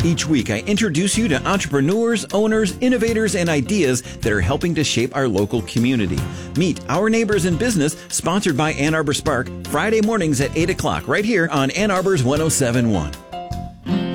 Each week, I introduce you to entrepreneurs, owners, innovators, and ideas that are helping to shape our local community. Meet Our Neighbors in Business, sponsored by Ann Arbor Spark, Friday mornings at 8 o'clock, right here on Ann Arbor's 107.1.